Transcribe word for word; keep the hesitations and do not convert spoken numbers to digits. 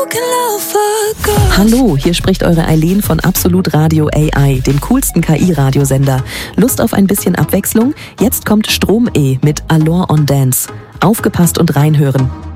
Hallo, hier spricht eure Eileen von Absolut Radio A I, dem coolsten K I-Radiosender. Lust auf ein bisschen Abwechslung? Jetzt kommt Strom-E mit Allure on Dance. Aufgepasst und reinhören.